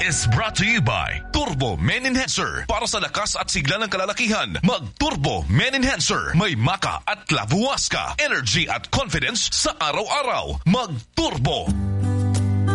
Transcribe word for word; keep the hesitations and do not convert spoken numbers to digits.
is brought to you by Turbo Men Enhancer. Para sa lakas at sigla ng kalalakihan, mag-Turbo Men Enhancer. May maka at lavuas ka. Energy at confidence sa araw-araw. Mag-Turbo.